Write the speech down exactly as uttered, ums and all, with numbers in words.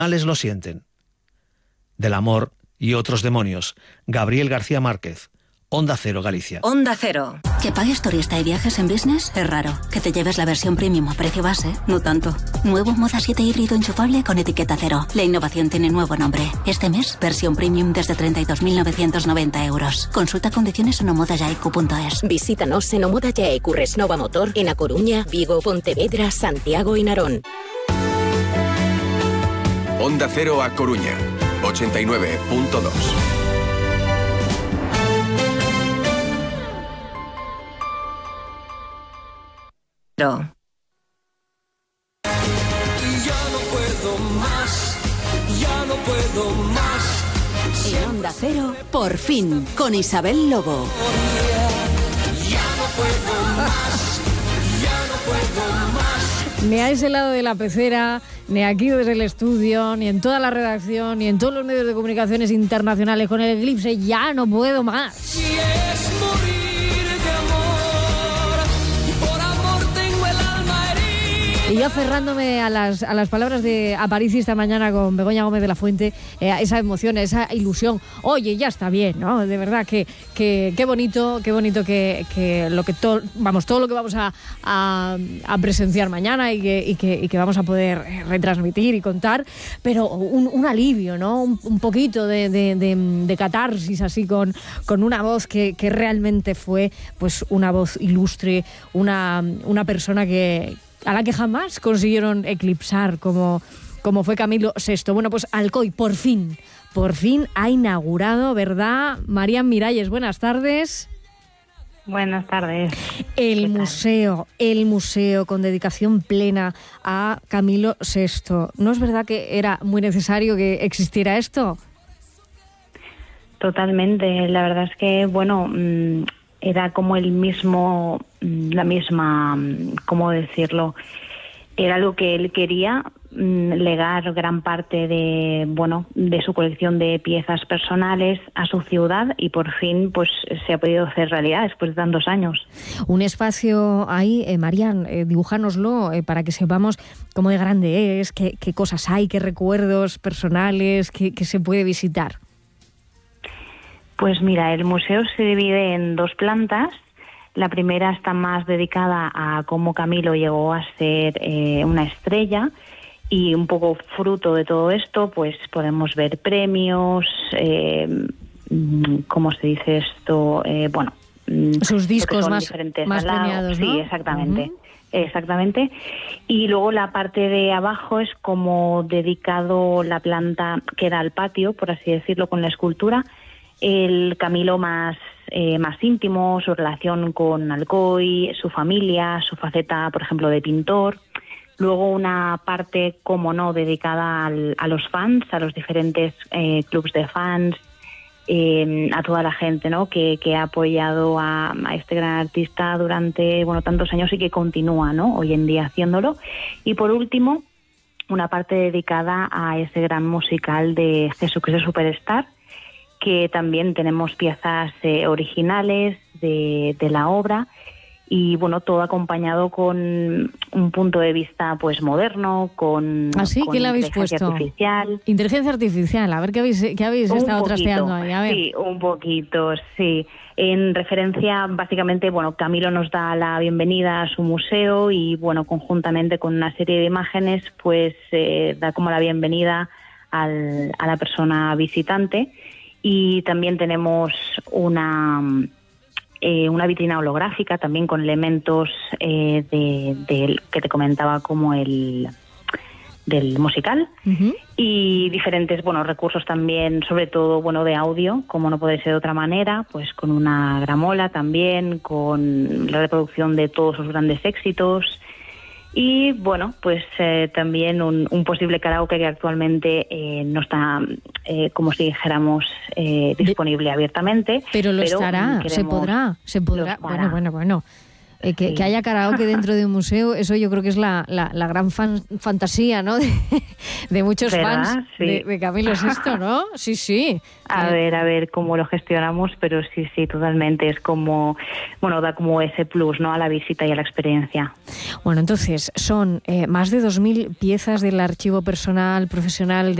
lo sienten. Del amor y otros demonios. Gabriel García Márquez. Onda Cero, Galicia. Onda Cero. Que pagues turista y viajes en business es raro. Que te lleves la versión premium a precio base, no tanto. Nuevo Moda siete híbrido enchufable con etiqueta cero. La innovación tiene nuevo nombre. Este mes, versión premium desde treinta y dos mil novecientos noventa euros. Consulta condiciones en omoda yaicu punto es. Visítanos en Omoda Yaicu Resnova Motor en A Coruña, Vigo, Pontevedra, Santiago y Narón. Onda Cero A Coruña, ochenta y nueve punto dos. No. Y ya no puedo más, ya no puedo más. En Onda Cero, por fin, con Isabel Lobo. Ya no puedo más, ya no puedo más. Ni a ese lado de la pecera, ni aquí desde el estudio, ni en toda la redacción, ni en todos los medios de comunicaciones internacionales con el eclipse, ya no puedo más. Si es morir de amor, por amor tengo el alma herida. Y yo aferrándome a las, a las palabras de Aparici esta mañana con Begoña Gómez de la Fuente, eh, esa emoción, esa ilusión. Oye, ya está bien, ¿no? De verdad que que qué bonito, qué bonito que, que lo que todo, vamos, todo lo que vamos a, a, a presenciar mañana y que, y, que, y que vamos a poder retransmitir y contar, pero un, un alivio, ¿no? Un, un poquito de, de, de, de catarsis así con, con una voz que, que realmente fue pues una voz ilustre, una, una persona que a la que jamás consiguieron eclipsar como, como fue Camilo sexto. Bueno, pues Alcoy, por fin, por fin ha inaugurado, ¿verdad? María Miralles, buenas tardes. Buenas tardes. El museo, el museo con dedicación plena a Camilo sexto. ¿No es verdad que era muy necesario que existiera esto? Totalmente. La verdad es que, bueno, era como el mismo, la misma, ¿cómo decirlo? Era lo que él quería, legar gran parte de, bueno, de su colección de piezas personales a su ciudad, y por fin pues se ha podido hacer realidad después de tantos años. Un espacio ahí, eh, Marian, eh, dibújanoslo eh, para que sepamos cómo de grande es, qué, qué cosas hay, qué recuerdos personales, qué, qué se puede visitar. Pues mira, el museo se divide en dos plantas. La primera está más dedicada a cómo Camilo llegó a ser eh, una estrella, y un poco fruto de todo esto, pues podemos ver premios, eh, ¿cómo se dice esto? Eh, bueno, sus discos más, más premiados, ¿no? Sí, exactamente. Uh-huh. Exactamente. Y luego la parte de abajo es como dedicado la planta que da al patio, por así decirlo, con la escultura, el Camilo más eh, más íntimo, su relación con Alcoy, su familia, su faceta, por ejemplo, de pintor. Luego una parte, como no, dedicada al, a los fans, a los diferentes eh, clubs de fans, eh, a toda la gente, ¿no?, que, que ha apoyado a, a este gran artista durante, bueno, tantos años y que continúa, ¿no?, hoy en día haciéndolo. Y por último, una parte dedicada a ese gran musical de Jesucristo Superstar, que también tenemos piezas eh, originales de, de la obra, y bueno, todo acompañado con un punto de vista pues moderno, con, ¿Así? con ¿Qué le habéis inteligencia puesto? artificial. Inteligencia artificial, a ver qué habéis, qué habéis estado poquito, trasteando ahí, a ver. Sí, un poquito, sí. En referencia, básicamente, bueno, Camilo nos da la bienvenida a su museo y, bueno, conjuntamente con una serie de imágenes, pues eh, da como la bienvenida al, a la persona visitante. Y también tenemos una, eh, una vitrina holográfica también con elementos eh, de, de que te comentaba, como el del musical, uh-huh. Y diferentes, bueno, recursos también, sobre todo, bueno, de audio, como no puede ser de otra manera, pues con una gramola también, con la reproducción de todos sus grandes éxitos. Y bueno, pues eh, también un, un posible karaoke que actualmente eh, no está, eh, como si dijéramos, eh, disponible abiertamente. Pero lo pero estará, se podrá, se podrá. Bueno, bueno, bueno. Eh, que, sí. que haya karaoke dentro de un museo, eso yo creo que es la, la, la gran fan, fantasía, ¿no? De, de muchos ¿verdad? fans Sí. de, de Camilo sexto, ¿no? Sí, sí. A Eh, ver, a ver cómo lo gestionamos, pero sí, sí, totalmente. Es como, bueno, da como ese plus, ¿no? A la visita y a la experiencia. Bueno, entonces son eh, más de dos mil piezas del archivo personal profesional de